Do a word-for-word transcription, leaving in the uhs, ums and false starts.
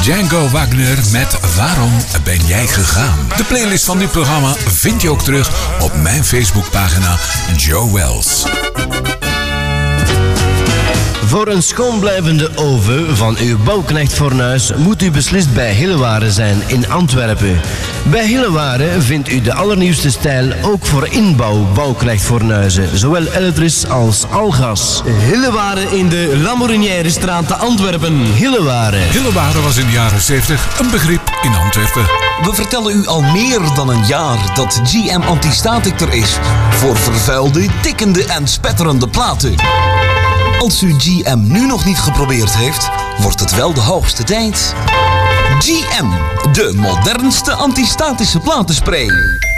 Django Wagner met Waarom ben jij gegaan? De playlist van dit programma vind je ook terug op mijn Facebookpagina Joe Wells. Voor een schoonblijvende oven van uw Bouwknecht-fornuis moet u beslist bij Hillewaren zijn in Antwerpen. Bij Hillewaren vindt u de allernieuwste stijl ook voor inbouw Bouwknecht-fornuizen, zowel elektrisch als algas. Hillewaren in de Lamourinière-straat te Antwerpen. Hillewaren. Hillewaren was in de jaren zeventig een begrip in Antwerpen. We vertellen u al meer dan een jaar dat G M Antistatic er is voor vervuilde, tikkende en spetterende platen. Als u G M nu nog niet geprobeerd heeft, wordt het wel de hoogste tijd. G M, de modernste antistatische platenspray.